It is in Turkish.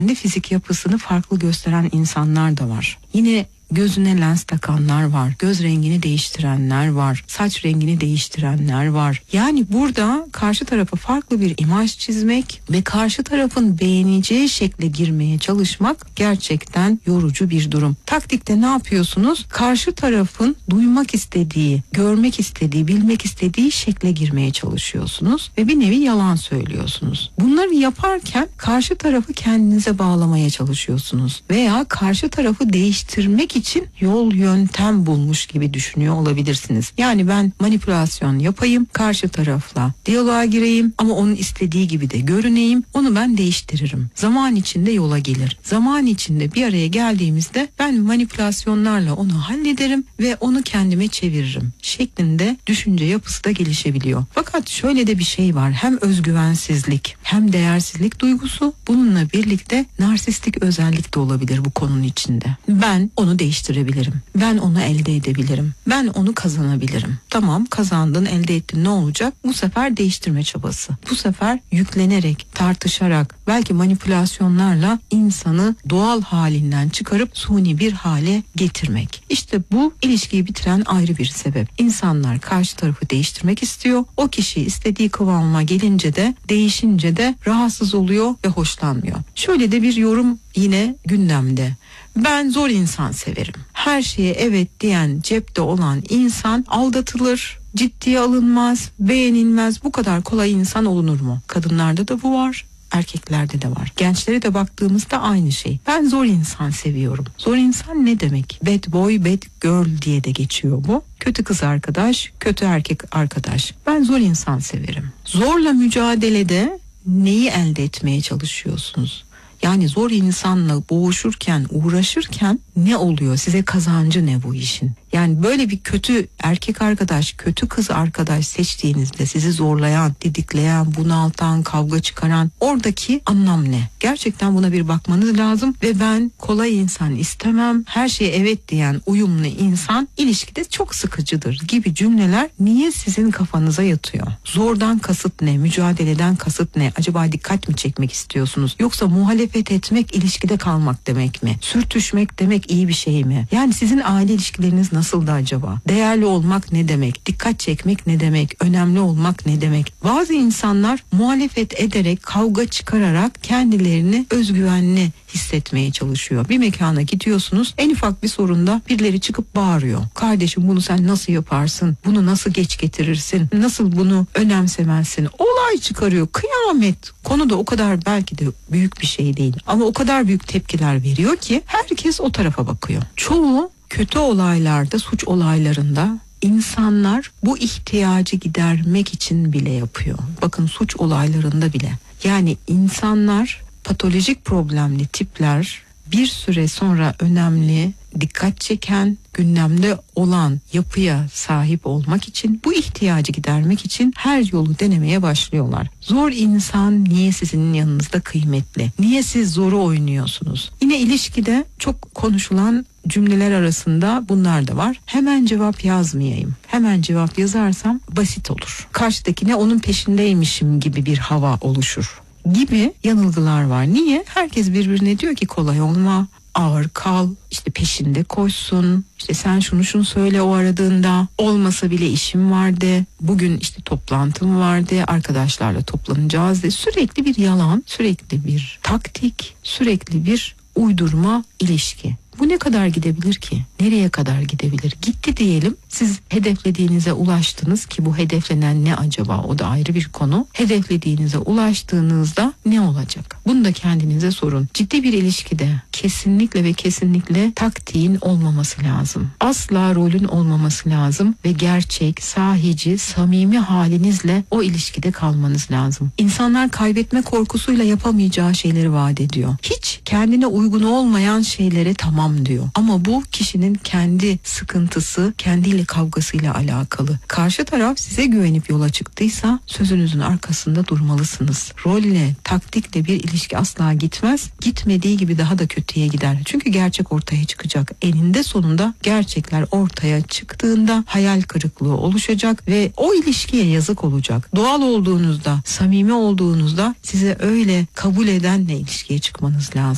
Fizik yapısını farklı gösteren insanlar da var. Yine gözüne lens takanlar var, göz rengini değiştirenler var, saç rengini değiştirenler var. Yani burada karşı tarafa farklı bir imaj çizmek ve karşı tarafın beğeneceği şekle girmeye çalışmak gerçekten yorucu bir durum. Taktikte ne yapıyorsunuz? Karşı tarafın duymak istediği, görmek istediği, bilmek istediği şekle girmeye çalışıyorsunuz ve bir nevi yalan söylüyorsunuz. Bunları yaparken karşı tarafı kendinize bağlamaya çalışıyorsunuz veya karşı tarafı değiştirmek için yol yöntem bulmuş gibi düşünüyor olabilirsiniz. Yani ben manipülasyon yapayım, karşı tarafla diyaloğa gireyim ama onun istediği gibi de görüneyim, onu ben değiştiririm. Zaman içinde yola gelir. Zaman içinde bir araya geldiğimizde ben manipülasyonlarla onu hallederim ve onu kendime çeviririm şeklinde düşünce yapısı da gelişebiliyor. Fakat şöyle de bir şey var. Hem özgüvensizlik hem değersizlik duygusu, bununla birlikte narsistik özellik de olabilir bu konunun içinde. Ben onu değiştirebilirim. Ben onu elde edebilirim. Ben onu kazanabilirim. Tamam, kazandın, elde ettin, ne olacak? Bu sefer değiştirme çabası. Bu sefer yüklenerek, tartışarak, belki manipülasyonlarla insanı doğal halinden çıkarıp suni bir hale getirmek. İşte bu ilişkiyi bitiren ayrı bir sebep. İnsanlar karşı tarafı değiştirmek istiyor. O kişi istediği kıvama gelince de, değişince de rahatsız oluyor ve hoşlanmıyor. Şöyle de bir yorum yine gündemde. Ben zor insan severim. Her şeye evet diyen, cepte olan insan aldatılır, ciddiye alınmaz, beğenilmez. Bu kadar kolay insan olunur mu? Kadınlarda da bu var, erkeklerde de var. Gençlere de baktığımızda aynı şey. Ben zor insan seviyorum. Zor insan ne demek? Bad boy, bad girl diye de geçiyor bu. Kötü kız arkadaş, kötü erkek arkadaş. Ben zor insan severim. Zorla mücadelede neyi elde etmeye çalışıyorsunuz? Yani zor insanla boğuşurken, uğraşırken ne oluyor? Size kazancı ne bu işin? Yani böyle bir kötü erkek arkadaş, kötü kız arkadaş seçtiğinizde sizi zorlayan, didikleyen, bunaltan, kavga çıkaran oradaki anlam ne? Gerçekten buna bir bakmanız lazım ve ben kolay insan istemem, her şeye evet diyen uyumlu insan ilişkide çok sıkıcıdır gibi cümleler niye sizin kafanıza yatıyor? Zordan kasıt ne? Mücadeleden kasıt ne? Acaba dikkat mi çekmek istiyorsunuz? Yoksa muhalefet etmek ilişkide kalmak demek mi? Sürtüşmek demek iyi bir şey mi? Yani sizin aile ilişkileriniz nasıldı acaba? Değerli olmak ne demek? Dikkat çekmek ne demek? Önemli olmak ne demek? Bazı insanlar muhalefet ederek, kavga çıkararak kendilerini özgüvenli hissetmeye çalışıyor. Bir mekana gidiyorsunuz, en ufak bir sorunda birileri çıkıp bağırıyor. Kardeşim bunu sen nasıl yaparsın? Bunu nasıl geç getirirsin? Nasıl bunu önemsemezsin? Olay çıkarıyor. Kıyamet. Konu da o kadar belki de büyük bir şey değil. Ama o kadar büyük tepkiler veriyor ki herkes o tarafa bakıyor. Çoğu kötü olaylarda, suç olaylarında insanlar bu ihtiyacı gidermek için bile yapıyor. Bakın, suç olaylarında bile. Yani insanlar, patolojik problemli tipler bir süre sonra önemli, dikkat çeken, gündemde olan yapıya sahip olmak için, bu ihtiyacı gidermek için her yolu denemeye başlıyorlar. Zor insan niye sizin yanınızda kıymetli? Niye siz zoru oynuyorsunuz? Yine ilişkide çok konuşulan cümleler arasında bunlar da var. Hemen cevap yazmayayım. Hemen cevap yazarsam basit olur. Karşıdakine onun peşindeymişim gibi bir hava oluşur gibi yanılgılar var. Niye? Herkes birbirine diyor ki kolay olma, ağır kal, işte peşinde koşsun, işte sen şunu söyle o aradığında, olmasa bile işim vardı, bugün işte toplantım vardı, arkadaşlarla toplanacağız de, sürekli bir yalan, sürekli bir taktik, sürekli bir uydurma ilişki. Bu ne kadar gidebilir ki? Nereye kadar gidebilir? Gitti diyelim, siz hedeflediğinize ulaştınız ki bu hedeflenen ne acaba? O da ayrı bir konu. Hedeflediğinize ulaştığınızda ne olacak? Bunu da kendinize sorun. Ciddi bir ilişkide kesinlikle ve kesinlikle taktiğin olmaması lazım. Asla rolün olmaması lazım ve gerçek, sahici, samimi halinizle o ilişkide kalmanız lazım. İnsanlar kaybetme korkusuyla yapamayacağı şeyleri vaat ediyor. Hiç kendine uygun olmayan şeylere tamam diyor. Ama bu kişinin kendi sıkıntısı, kendiyle kavgasıyla alakalı. Karşı taraf size güvenip yola çıktıysa sözünüzün arkasında durmalısınız. Rolle, taktikle bir ilişki asla gitmez. Gitmediği gibi daha da kötüye gider. Çünkü gerçek ortaya çıkacak. Eninde sonunda gerçekler ortaya çıktığında hayal kırıklığı oluşacak ve o ilişkiye yazık olacak. Doğal olduğunuzda, samimi olduğunuzda size öyle kabul edenle ilişkiye çıkmanız lazım.